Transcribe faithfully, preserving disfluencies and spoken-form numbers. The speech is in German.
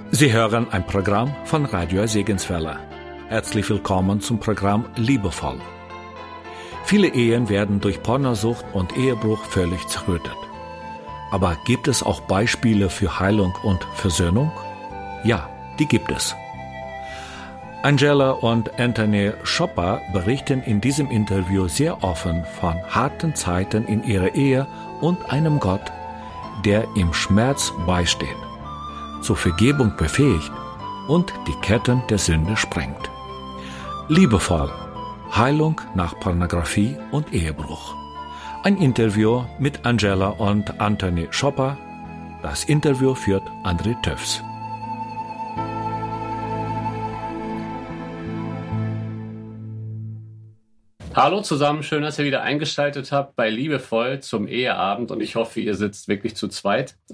Sie hören ein Programm von Radio Segenswelle. Herzlich willkommen zum Programm Liebevoll. Viele Ehen werden durch Pornosucht und Ehebruch völlig zerrüttet. Aber gibt es auch Beispiele für Heilung und Versöhnung? Ja, die gibt es. Angela und Anthony Chopper berichten in diesem Interview sehr offen von harten Zeiten in ihrer Ehe und einem Gott, der im Schmerz beisteht, zur Vergebung befähigt und die Ketten der Sünde sprengt. Liebevoll. Heilung nach Pornografie und Ehebruch. Ein Interview mit Angela und Anthony Chopper. Das Interview führt André Töfs. Hallo zusammen, schön, dass ihr wieder eingeschaltet habt bei Liebevoll zum Eheabend und ich hoffe, ihr sitzt wirklich zu zweit.